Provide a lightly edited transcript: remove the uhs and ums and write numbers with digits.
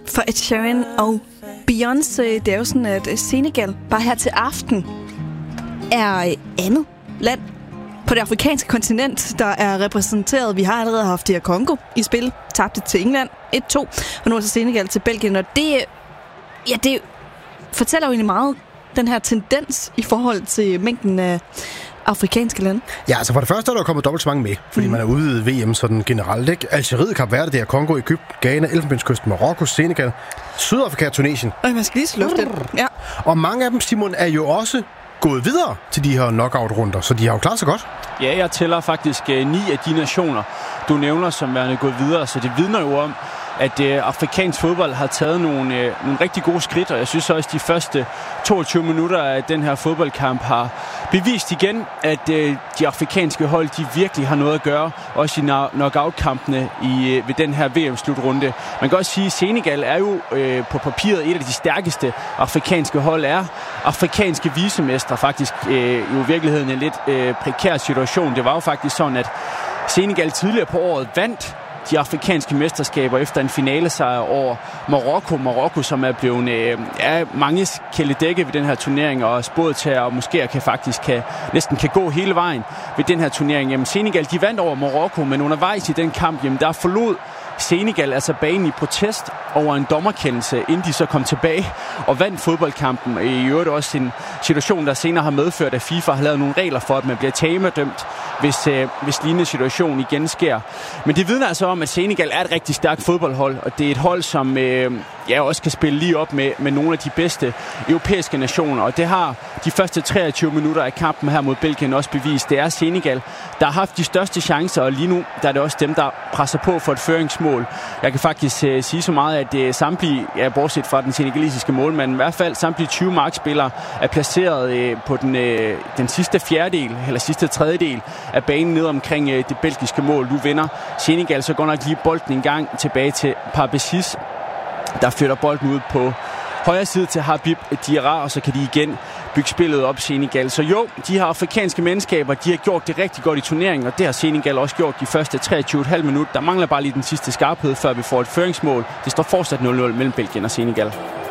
for Ed Sheeran og Beyoncé. Det er jo sådan, at Senegal bare her til aften er andet land på det afrikanske kontinent, der er repræsenteret. Vi har allerede haft DR Congo i spil, tabte til England 1-2, og nu er så Senegal til Belgien, og det fortæller jo egentlig meget den her tendens i forhold til mængden af afrikanske lande. Ja, altså for det første er der kommet dobbelt så mange med, fordi man er ude i VM sådan generelt, ikke? Algeriet, Kap Verde, DR Congo, Egypten, Ghana, Elfenbenskysten, Marokko, Senegal, Sydafrika, Tunesien. Man skal lige slå det. Ja. Og mange af dem, Simon, er jo også gået videre til de her knockout-runder, så de har jo klaret sig godt. Ja, jeg tæller faktisk 9 af de nationer, du nævner, som værende gået videre, så det vidner jo om, at afrikansk fodbold har taget nogle rigtig gode skridt, og jeg synes også, at de første 22 minutter af den her fodboldkamp har bevist igen, at de afrikanske hold, de virkelig har noget at gøre, også i knockout-kampene ved den her VM-slutrunde. Man kan også sige, at Senegal er jo på papiret et af de stærkeste afrikanske hold, er afrikanske vicemestre, faktisk jo i virkeligheden en lidt prekær situation. Det var jo faktisk sådan, at Senegal tidligere på året vandt de afrikanske mesterskaber efter en finalesejr over Marokko, som er blevet mange kæledække ved den her turnering, og spået til at måske næsten kan gå hele vejen ved den her turnering. Jamen, Senegal, de vandt over Marokko, men undervejs i den kamp, jamen, der forlod Senegal altså banen i protest over en dommerkendelse, inden de så kom tilbage og vandt fodboldkampen. I øvrigt også en situation, der senere har medført, at FIFA har lavet nogle regler for, at man bliver tamadømt, hvis lignende situation igen sker. Men det vidner altså om, at Senegal er et rigtig stærkt fodboldhold, og det er et hold, som også kan spille lige op med nogle af de bedste europæiske nationer, og det har de første 23 minutter af kampen her mod Belgien også bevist. Det er Senegal, der har haft de største chancer, og lige nu der er det også dem, der presser på for et føringsmål. Jeg kan faktisk sige så meget, at samtlige, bortset fra den senegalesiske målmand, i hvert fald samtlige 20 markspillere er placeret på den sidste fjerdedel, eller sidste tredjedel af banen ned omkring det belgiske mål. Nu vinder Senegal så godt nok lige bolden en gang tilbage til Parbesis, der flytter bolden ud på højre side til Habib Diarra, og så kan de igen bygge spillet op, Senegal. Så jo, de her afrikanske mandskaber, de har gjort det rigtig godt i turneringen, og det har Senegal også gjort de første 23,5 minutter. Der mangler bare lige den sidste skarphed, før vi får et føringsmål. Det står fortsat 0-0 mellem Belgien og Senegal.